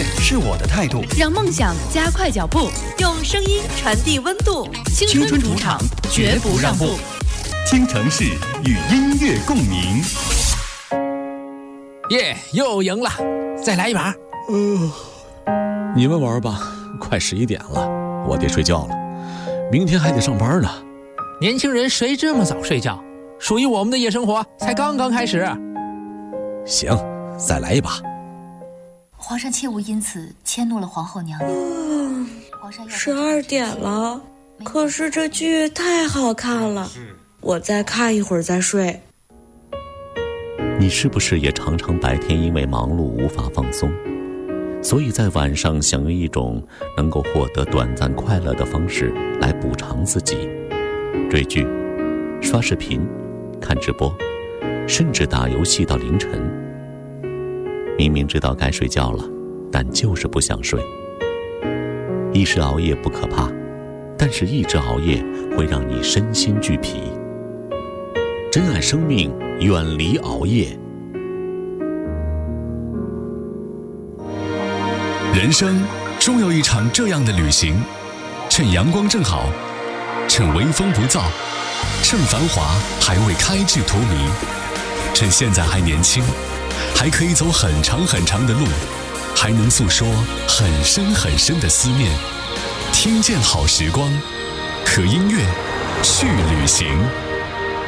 是我的态度， 让梦想加快脚步， 用声音传递温度。 青春主场，绝不让步。 京城市与音乐共鸣。 耶，又赢了，再来一把。 你们玩吧，快11点了，我得睡觉了，明天还得上班呢。 年轻人谁这么早睡觉？属于我们的夜生活才刚刚开始。 行，再来一把。 皇上切勿因此迁怒了皇后娘娘。 12点了，可是这剧太好看了，我再看一会儿再睡。 你是不是也常常白天因为忙碌无法放松，所以在晚上想用一种能够获得短暂快乐的方式来补偿自己？追剧、刷视频、看直播，甚至打游戏到凌晨。明明知道该睡觉了，但就是不想睡。一时熬夜不可怕，但是一直熬夜会让你身心俱疲。珍爱生命，远离熬夜。 人生终有一场这样的旅行，趁阳光正好，趁微风不燥，趁繁华还未开至荼蘼，趁现在还年轻，还可以走很长很长的路，还能诉说很深很深的思念。听见好时光，和音乐去旅行。